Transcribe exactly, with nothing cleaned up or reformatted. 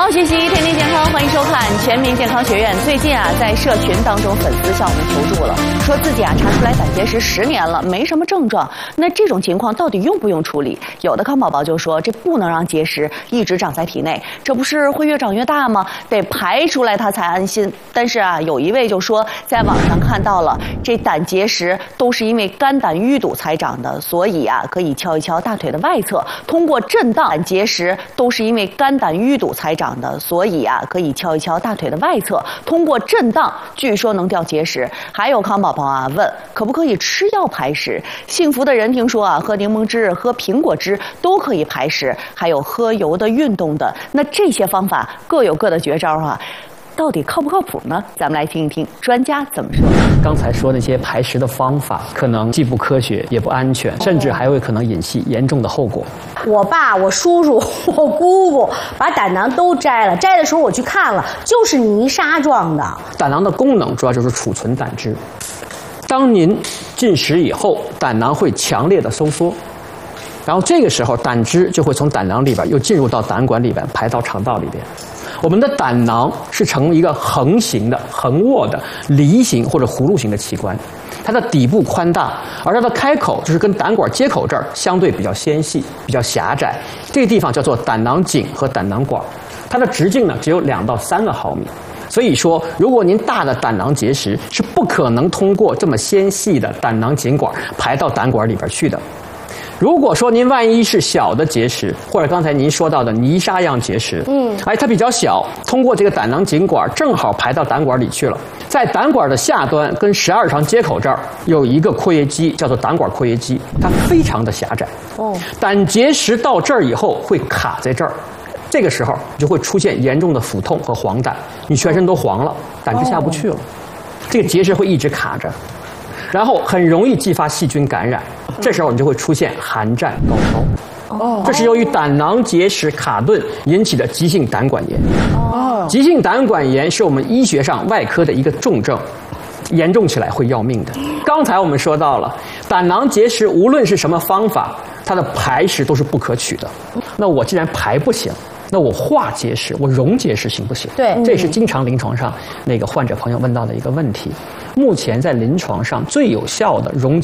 好学习，天天健康，欢迎收看全民健康学院。最近啊，在社群当中，粉丝向我们求助了，说自己啊查出来胆结石十年了，没什么症状。那这种情况到底用不用处理？有的康宝宝就说，这不能让结石一直长在体内，这不是会越长越大吗？得排出来它才安心。但是啊，有一位就说，在网上看到了，这胆结石都是因为肝胆淤堵才长的，所以啊，可以敲一敲大腿的外侧，通过震荡。胆结石都是因为肝胆淤堵才长的，所以啊，可以敲一敲大腿的外侧，通过震荡，据说能掉结石。还有康宝宝啊问，可不可以吃药排石？幸福的人听说啊，喝柠檬汁、喝苹果汁都可以排石，还有喝油的、运动的。那这些方法各有各的绝招啊。到底靠不靠谱呢？咱们来听一听专家怎么说。 刚才说那些排石的方法，可能既不科学也不安全，甚至还有可能引起严重的后果。 我爸、我叔叔、我姑姑把胆囊都摘了，摘的时候我去看了，就是泥沙状的。 胆囊的功能主要就是储存胆汁。当您进食以后，胆囊会强烈的收缩，然后这个时候胆汁就会从胆囊里边又进入到胆管里边，排到肠道里边。我们的胆囊是呈一个横形的、横卧的、梨形或者葫芦形的器官，它的底部宽大，而它的开口就是跟胆管接口这儿相对比较纤细、比较狭窄，这个地方叫做胆囊颈和胆囊管，它的直径呢只有两到三个毫米。所以说，如果您大的胆囊结石是不可能通过这么纤细的胆囊颈管排到胆管里边去的。如果说您万一是小的结石，或者刚才您说到的泥沙样结石，嗯，哎，它比较小，通过这个胆囊颈管正好排到胆管里去了。在胆管的下端跟十二肠接口这儿有一个括约肌，叫做胆管括约肌，它非常的狭窄。哦，胆结石到这儿以后会卡在这儿，这个时候就会出现严重的腹痛和黄疸，你全身都黄了，胆汁下不去了，这个结石会一直卡着。然后很容易继发细菌感染，这时候你就会出现寒战高烧。哦，这是由于胆囊结石卡顿引起的急性胆管炎。哦，急性胆管炎是我们医学上外科的一个重症，严重起来会要命的。刚才我们说到了，胆囊结石无论是什么方法，它的排石都是不可取的。那我既然排不行，那我化结石，我溶结石行不行？ 对， 这是经常临床上那个患者朋友问到的一个问题。目前在临床上最有效的溶